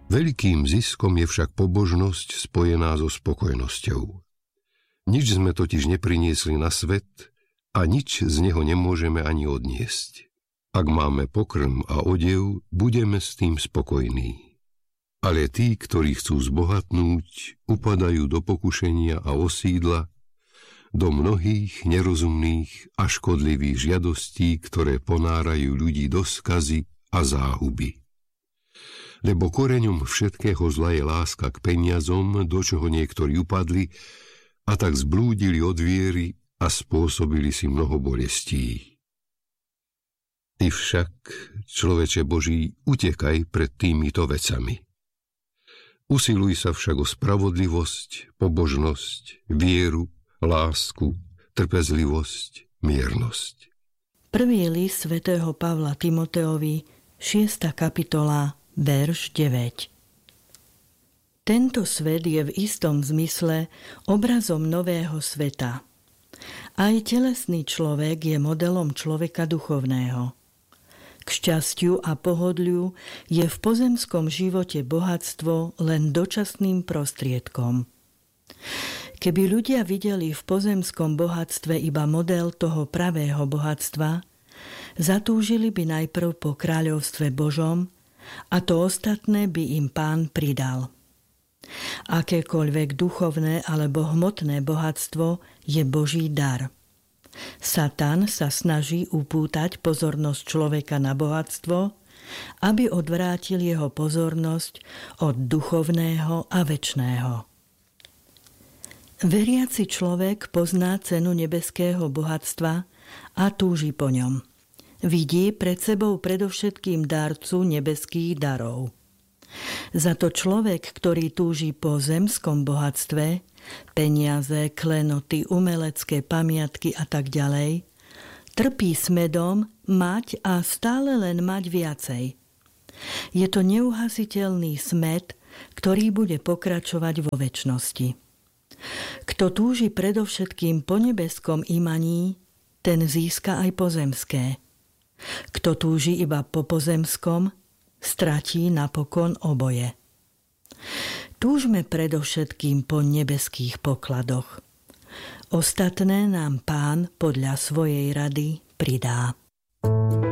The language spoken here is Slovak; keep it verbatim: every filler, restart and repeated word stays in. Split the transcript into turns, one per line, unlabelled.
Veľkým ziskom je však pobožnosť spojená so spokojnosťou. Nič sme totiž nepriniesli na svet a nič z neho nemôžeme ani odniesť. Ak máme pokrm a odev, budeme s tým spokojní. Ale tí, ktorí chcú zbohatnúť, upadajú do pokušenia a osídla, do mnohých nerozumných a škodlivých žiadostí, ktoré ponárajú ľudí do skazy a záhuby. Lebo koreňom všetkého zla je láska k peniazom, do čoho niektorí upadli, a tak zblúdili od viery a spôsobili si mnoho bolestí. Ty však, človeče Boží, utekaj pred týmito vecami. Usiluj sa však o spravodlivosť, pobožnosť, vieru, lásku, trpezlivosť, miernosť.
Prvý list svätého Pavla Timoteovi, šiesta kapitola, verš deväť. Tento svet je v istom zmysle obrazom nového sveta. Aj telesný človek je modelom človeka duchovného. K šťastiu a pohodliu je v pozemskom živote bohatstvo len dočasným prostriedkom. Keby ľudia videli v pozemskom bohatstve iba model toho pravého bohatstva, zatúžili by najprv po kráľovstve Božom a to ostatné by im Pán pridal. Akékoľvek duchovné alebo hmotné bohatstvo je Boží dar. Satan sa snaží upútať pozornosť človeka na bohatstvo, aby odvrátil jeho pozornosť od duchovného a večného. Veriaci človek pozná cenu nebeského bohatstva a túži po ňom. Vidí pred sebou predovšetkým darcu nebeských darov. Za to človek, ktorý túži po zemskom bohatstve, peniaze, klenoty, umelecké pamiatky a tak ďalej, trpí smedom mať a stále len mať viacej. Je to neuhasiteľný smäd, ktorý bude pokračovať vo večnosti. Kto túži predovšetkým po nebeskom imaní, ten získa aj pozemské. Kto túži iba po pozemskom, stratí napokon oboje. Túžme predovšetkým po nebeských pokladoch. Ostatné nám Pán podľa svojej rady pridá.